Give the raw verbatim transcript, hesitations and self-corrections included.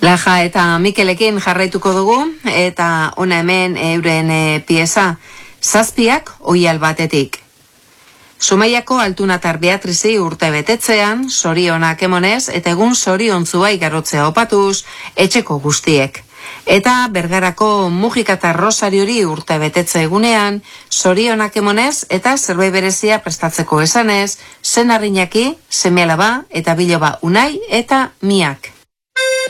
Laja eta Mikelekin jarraituko dugu, eta ona hemen euren e, pieza, zazpiak oial batetik. Zumaiako Altunatar Beatrizi urte betetzean, zorionak emonez, eta egun zoriontzua igarotzea opatuz, etxeko guztiek. Eta Bergarako Mujikata Rosariori urte betetze egunean, zorionak emonez, eta zerbait berezia prestatzeko esanez, Senarrinaki, Seme-alaba eta Biloba Unai eta Miak.